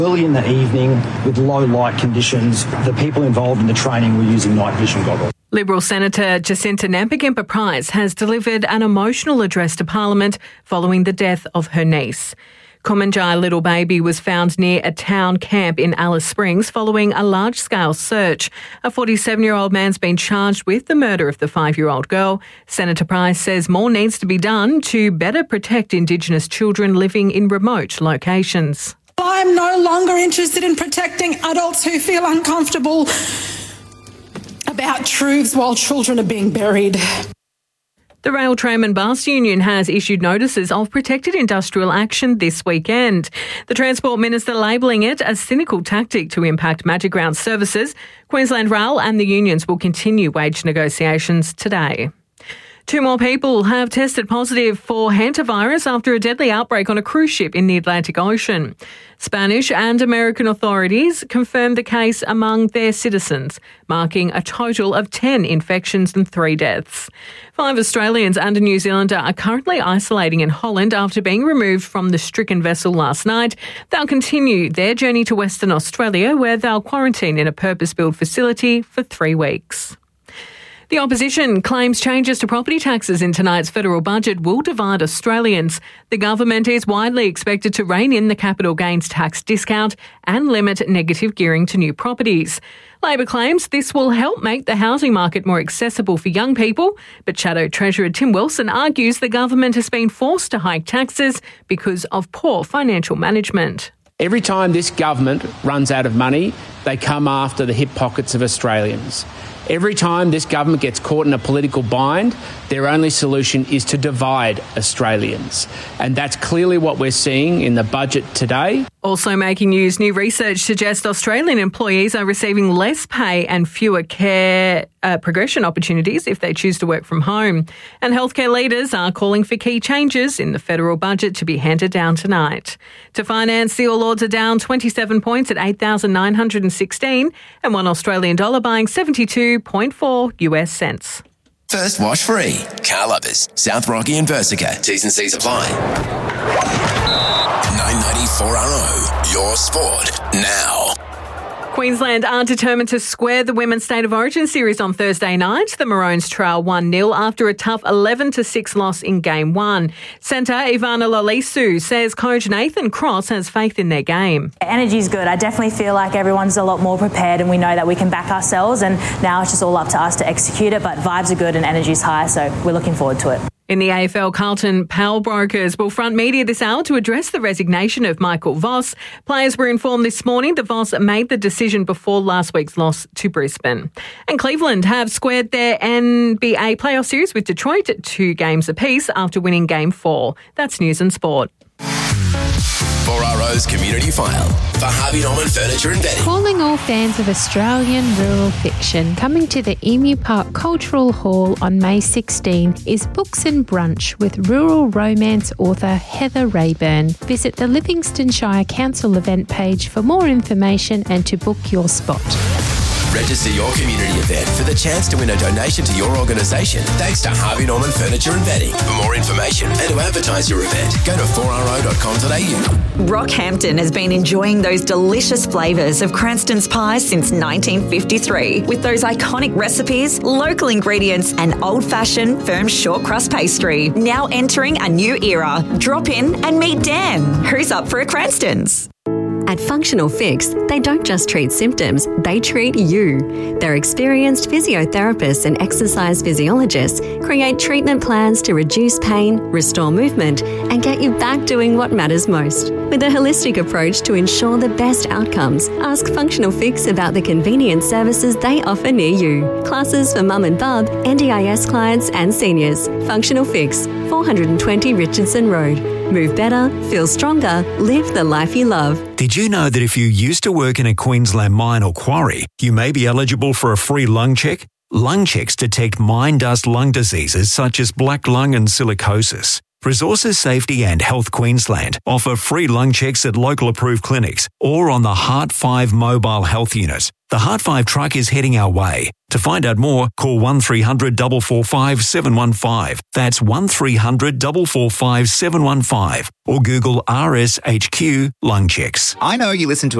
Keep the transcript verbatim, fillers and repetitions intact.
Early in the evening, with low light conditions, the people involved in the training were using night vision goggles. Liberal Senator Jacinta Nampijinpa-Price has delivered an emotional address to Parliament following the death of her niece. Kumanjai Little Baby was found near a town camp in Alice Springs following a large-scale search. A forty-seven-year-old man's been charged with the murder of the five-year-old girl. Senator Price says more needs to be done to better protect Indigenous children living in remote locations. I'm no longer interested in protecting adults who feel uncomfortable about truths while children are being buried. The Rail, Tram and Bus Union has issued notices of protected industrial action this weekend. The Transport Minister labelling it a cynical tactic to impact Magic Round services. Queensland Rail and the unions will continue wage negotiations today. Two more people have tested positive for hantavirus after a deadly outbreak on a cruise ship in the Atlantic Ocean. Spanish and American authorities confirmed the case among their citizens, marking a total of ten infections and three deaths. Five Australians and a New Zealander are currently isolating in Holland after being removed from the stricken vessel last night. They'll continue their journey to Western Australia, where they'll quarantine in a purpose-built facility for three weeks. The opposition claims changes to property taxes in tonight's federal budget will divide Australians. The government is widely expected to rein in the capital gains tax discount and limit negative gearing to new properties. Labor claims this will help make the housing market more accessible for young people, but Shadow Treasurer Tim Wilson argues the government has been forced to hike taxes because of poor financial management. Every time this government runs out of money, they come after the hip pockets of Australians. Every time this government gets caught in a political bind, their only solution is to divide Australians. And that's clearly what we're seeing in the budget today. Also making news, new research suggests Australian employees are receiving less pay and fewer care uh, progression opportunities if they choose to work from home. And healthcare leaders are calling for key changes in the federal budget to be handed down tonight. To finance, the All Ords are down twenty-seven points at eight thousand nine hundred sixteen and one Australian dollar buying seventy-two point four US cents. First wash free. Car Lovers, South Rocky and Versica. T's and C's apply. nine ninety-four R O, your sport now. Queensland are determined to square the Women's State of Origin series on Thursday night. The Maroons trail one nil after a tough eleven to six loss in Game one. Centre Ivana Lalisu says coach Nathan Cross has faith in their game. Energy's good. I definitely feel like everyone's a lot more prepared and we know that we can back ourselves, and now it's just all up to us to execute it, but vibes are good and energy's high, so we're looking forward to it. In the A F L, Carlton Powerbrokers will front media this hour to address the resignation of Michael Voss. Players were informed this morning that Voss made the decision before last week's loss to Brisbane. And Cleveland have squared their N B A playoff series with Detroit at two games apiece after winning Game four. That's News and Sport. four R O's Community File for Harvey Norman Furniture and Bedding. Calling all fans of Australian rural fiction, coming to the Emu Park Cultural Hall on May sixteenth is Books and Brunch with rural romance author Heather Rayburn. Visit the Livingston Shire Council event page for more information and to book your spot. Register your community event for the chance to win a donation to your organisation thanks to Harvey Norman Furniture and Bedding. For more information and to advertise your event, go to four r o dot com dot a u. Rockhampton has been enjoying those delicious flavours of Cranston's pies since nineteen fifty-three. With those iconic recipes, local ingredients and old-fashioned firm short crust pastry. Now entering a new era. Drop in and meet Dan. Who's up for a Cranston's? At Functional Fix, they don't just treat symptoms, they treat you. Their experienced physiotherapists and exercise physiologists create treatment plans to reduce pain, restore movement, and get you back doing what matters most. With a holistic approach to ensure the best outcomes, ask Functional Fix about the convenient services they offer near you. Classes for mum and bub, N D I S clients and seniors. Functional Fix, four twenty Richardson Road. Move better, feel stronger, live the life you love. Did you know that if you used to work in a Queensland mine or quarry, you may be eligible for a free lung check? Lung checks detect mine dust lung diseases such as black lung and silicosis. Resources Safety and Health Queensland offer free lung checks at local approved clinics or on the Heart five mobile health unit. The Heart five truck is heading our way. To find out more, call one three hundred four four five seven one five. That's one three hundred four four five seven one five. Or Google R S H Q lung checks. I know you listen to